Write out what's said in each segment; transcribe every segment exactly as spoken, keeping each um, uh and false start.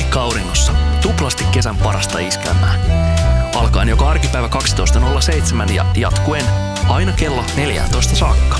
paikka auringossa. Tuplasti kesän parasta iskelmää. Alkaen joka arkipäivä kaksitoista nolla seitsemän ja jatkuen aina kello neljätoista saakka.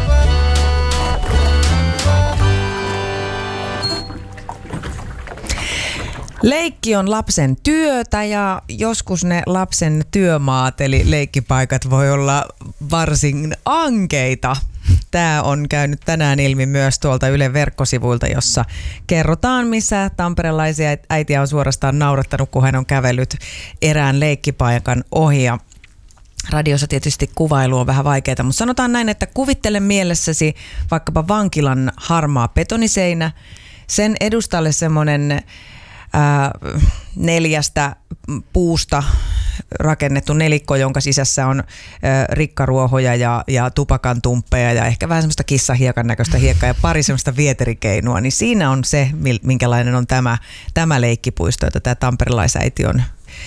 Leikki on lapsen työtä ja joskus ne lapsen työmaat eli leikkipaikat voi olla varsin ankeita. Tämä on käynyt tänään ilmi myös tuolta Ylen verkkosivuilta, jossa kerrotaan, missä tamperelaisia äitiä on suorastaan naurattanut, kun hän on kävellyt erään leikkipaikan ohi. Ja radiossa tietysti kuvailu on vähän vaikeaa, mutta sanotaan näin, että kuvittele mielessäsi vaikkapa vankilan harmaa betoniseinä, sen edustalle semmoinen Ää, neljästä puusta rakennettu nelikko, jonka sisässä on ää, rikkaruohoja ja, ja tupakan tumppeja ja ehkä vähän semmoista kissahiekan näköistä hiekkaa ja pari semmoista vieterikeinua, niin siinä on se, minkälainen on tämä, tämä leikkipuisto, jota tämä tamperelaisäiti on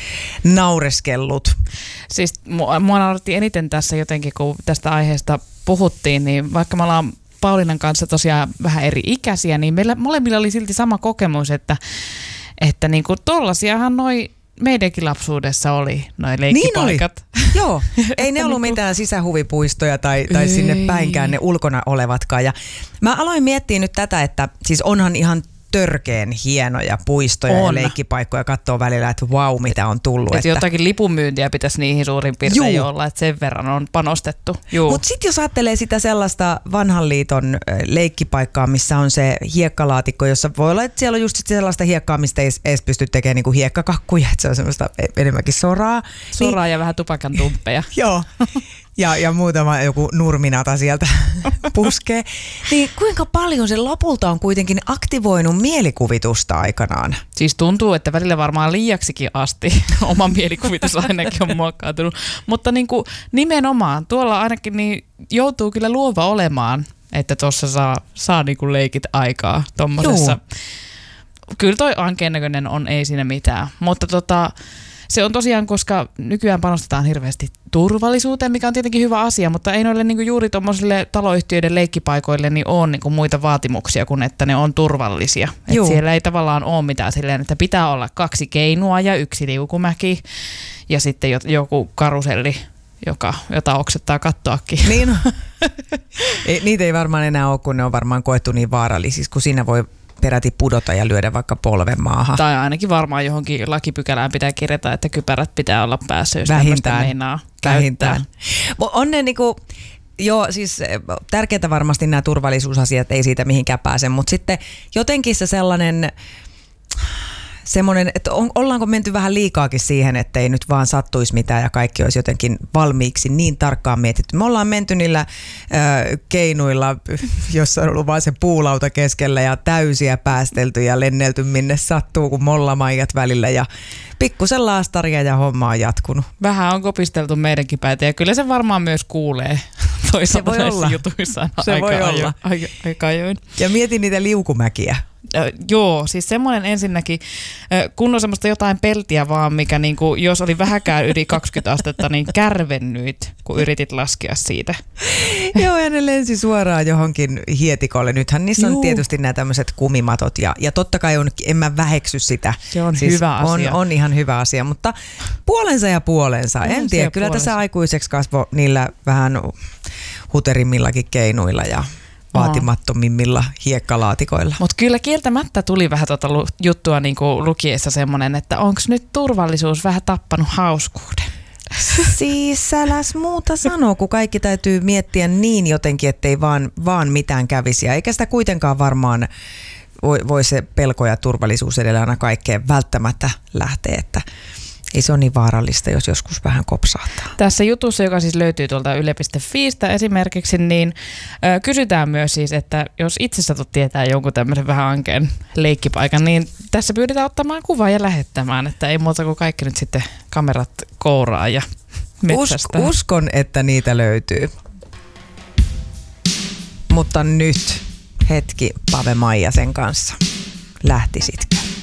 naureskellut. Siis mua, mua nauratti eniten tässä jotenkin, kun tästä aiheesta puhuttiin, niin vaikka me ollaan Pauliinan kanssa tosiaan vähän eri ikäisiä, niin meillä molemmilla oli silti sama kokemus, että Että niinku tollasiahan noi meidänkin lapsuudessa oli, noi leikkipaikat. Niin oli. Joo, ei ne ollut mitään sisähuvipuistoja tai, tai sinne päinkään ne ulkona olevatkaan. Ja mä aloin miettiä nyt tätä, että siis onhan ihan törkeen hienoja puistoja on. Ja leikkipaikkoja katsoo välillä, että vau, wow, mitä on tullut. Et että jotakin lipunmyyntiä pitäisi niihin suurin piirtein Juu. olla, että sen verran on panostettu. Mutta sitten jos ajattelee sitä sellaista vanhan liiton leikkipaikkaa, missä on se hiekkalaatikko, jossa voi olla, että siellä on just sellaista hiekkaa, mistä ei edes pysty tekemään niinku hiekkakakkuja, että se on semmoista enemmänkin soraa. Soraa niin, ja vähän tupakan tumppeja. Joo. Ja, ja muutama joku nurminata sieltä puskee. Niin kuinka paljon se lopulta on kuitenkin aktivoinut mielikuvitusta aikanaan? Siis tuntuu, että välillä varmaan liiaksikin asti oma mielikuvitus ainakin on muokkautunut. Mutta niin kuin nimenomaan tuolla ainakin niin joutuu kyllä luova olemaan, että tuossa saa, saa niin kuin leikit aikaa tommosessa. Kyllä toi ankeen näköinen on, ei siinä mitään. Mutta tota... Se on tosiaan, koska nykyään panostetaan hirveästi turvallisuuteen, mikä on tietenkin hyvä asia, mutta ei noille niinku juuri tuommoisille taloyhtiöiden leikkipaikoille niin ole niinku muita vaatimuksia kuin että ne on turvallisia. Et siellä ei tavallaan ole mitään silleen, että pitää olla kaksi keinua ja yksi liukumäki ja sitten joku karuselli, joka, jota oksettaa kattoakin. Niin, ei, niitä ei varmaan enää ole, kun ne on varmaan koettu niin vaarallisiksi, kun siinä voi peräti pudota ja lyödä vaikka polven maahan. Tai ainakin varmaan johonkin lakipykälään pitää kirjata, että kypärät pitää olla päässä, jos tämmöistä meinaa käyttää. On ne niinku, joo, siis tärkeää varmasti nämä turvallisuusasiat, ei siitä mihinkään pääse, mutta sitten jotenkin se sellainen... Semmoinen, että on, ollaanko menty vähän liikaakin siihen, että ei nyt vaan sattuisi mitään ja kaikki olisi jotenkin valmiiksi niin tarkkaan mietitty. Me ollaan menty niillä äh, keinuilla, jossa on ollut vaan se puulauta keskellä ja täysiä päästelty ja lennelty minne sattuu, kun mollamaijat välillä ja pikkusen laastaria ja homma on jatkunut. Vähän on kopisteltu meidänkin päätä ja kyllä se varmaan myös kuulee toisaalta näissä jutuissa se aika, voi ajo, olla. aika, aika ajoin. Ja mietin niitä liukumäkiä. Äh, joo, siis semmoinen ensinnäkin, äh, kun on semmoista jotain peltiä vaan, mikä niinku, jos oli vähäkään yli kaksikymmentä astetta, niin kärvennyt, kun yritit laskea siitä. Joo, ja ne lensi suoraan johonkin hietikolle. Nythän niissä on Juu. tietysti nämä tämmöiset kumimatot, ja, ja totta kai on, en mä väheksy sitä. Se on siis hyvä on, asia. On ihan hyvä asia, mutta puolensa ja puolensa. Puolensa en tiedä, kyllä puolensa. Tässä aikuiseksi kasvoi niillä vähän huterimmillakin keinuilla ja vaatimattomimmilla hiekkalaatikoilla. Mutta kyllä kieltämättä tuli vähän tuota juttua niin kuin lukiessa semmoinen, että onko nyt turvallisuus vähän tappanut hauskuuden? Siis äläs muuta sanoa, kun kaikki täytyy miettiä niin jotenkin, ettei vaan, vaan mitään kävisi. Ja eikä sitä kuitenkaan varmaan voi, voi se pelko ja turvallisuus edellä aina kaikkeen välttämättä lähteä, että ei se ole niin vaarallista, jos joskus vähän kopsahtaa. Tässä jutussa, joka siis löytyy tuolta yle piste fiistä esimerkiksi, niin ö, kysytään myös siis, että jos itse satut tietää jonkun tämmöisen vähän ankeen leikkipaikan, niin tässä pyydetään ottamaan kuvaa ja lähettämään, että ei muuta kuin kaikki nyt sitten kamerat kouraa ja metsästää. Usk, uskon, että niitä löytyy. Mutta nyt hetki Pave Maijasen kanssa. Lähtisitkö?